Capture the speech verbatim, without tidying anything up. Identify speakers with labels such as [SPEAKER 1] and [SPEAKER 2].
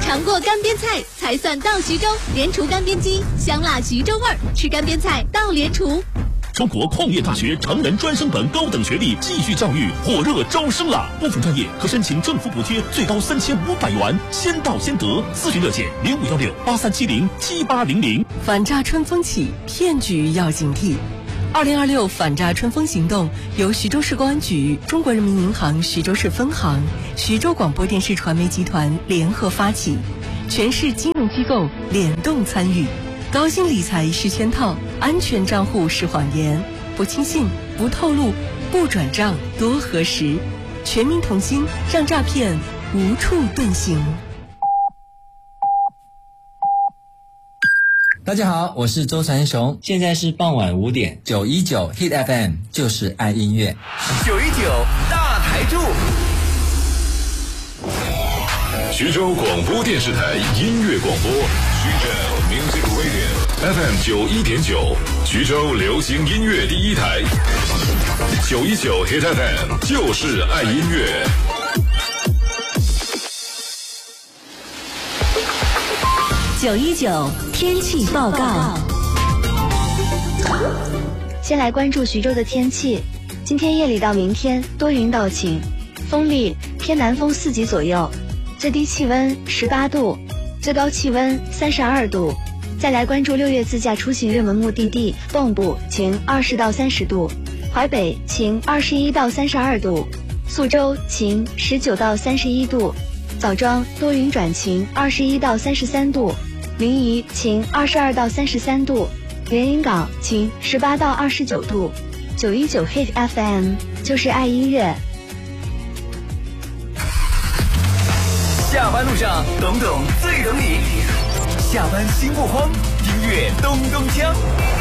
[SPEAKER 1] 尝过干煸菜才算到徐州，莲厨干煸鸡，香辣徐州味儿，吃干煸菜到莲厨。
[SPEAKER 2] 中国矿业大学成人专升本高等学历继续教育火热招生了，部分专业可申请政府补贴最高三千五百元，先到先得。咨询热线零五幺六八三七零七八零零。
[SPEAKER 3] 反诈春风起，骗局要警惕。二零二六反诈春风行动由徐州市公安局、中国人民银行徐州市分行、徐州广播电视传媒集团联合发起，全市金融机构联动参与。高薪理财是圈套，安全账户是谎言，不轻信，不透露，不转账，多核实。全民同心，让诈骗无处遁形。
[SPEAKER 4] 大家好，我是周传雄，
[SPEAKER 5] 现在是傍晚五点，
[SPEAKER 4] 九一九 Hit F M 就是爱音乐，
[SPEAKER 6] 九一九大台柱。
[SPEAKER 7] 徐州广播电视台音乐广播，徐州 Music Radio F M 九一点九，徐州流行音乐第一台，九一九 Hit F M 就是爱音乐。
[SPEAKER 1] 九一九天气报告。
[SPEAKER 8] 先来关注徐州的天气，今天夜里到明天多云到晴，风力偏南风四级左右，最低气温十八度，最高气温三十二度。再来关注六月自驾出行热门目的地：蚌埠晴二十到三十度，淮北晴二十一到三十二度，宿州晴十九到三十一度，枣庄多云转晴二十一到三十三度，临沂晴二十二到三十三度，连云港晴十八到二十九度。九一九 Hit F M 就是爱音乐。
[SPEAKER 6] 下班路上，懂懂最懂你。下班心不慌，音乐咚咚锵。